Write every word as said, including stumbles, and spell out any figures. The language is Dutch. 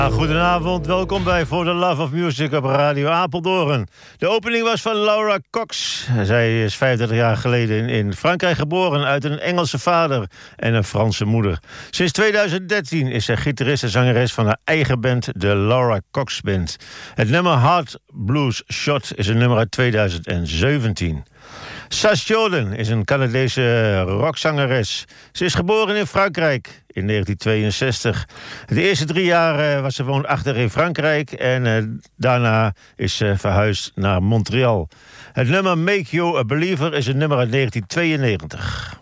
Goedenavond, welkom bij For the Love of Music op Radio Apeldoorn. De opening was van Laura Cox. Zij is vijfendertig jaar geleden in, in Frankrijk geboren uit een Engelse vader en een Franse moeder. Sinds tweeduizend dertien is zij gitarist en zangeres van haar eigen band, de Laura Cox Band. Het nummer Hard Blues Shot is een nummer uit tweeduizend zeventien. Sass Jordan is een Canadese rockzangeres. Ze is geboren in Frankrijk in negentien tweeënzestig. De eerste drie jaar uh, was ze woonachtig in Frankrijk en uh, daarna is ze verhuisd naar Montreal. Het nummer Make You a Believer is een nummer uit negentien tweeënnegentig.